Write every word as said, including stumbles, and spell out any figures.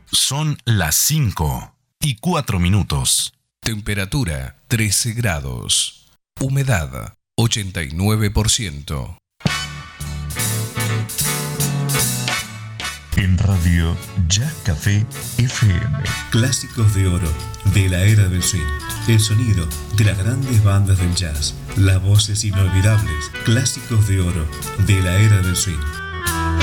Son las cinco y cuatro minutos. Temperatura trece grados. Humedad ochenta y nueve por ciento. En Radio Jazz Café F M. Clásicos de oro de la era del swing. El sonido de las grandes bandas del jazz. Las voces inolvidables. Clásicos de oro de la era del swing.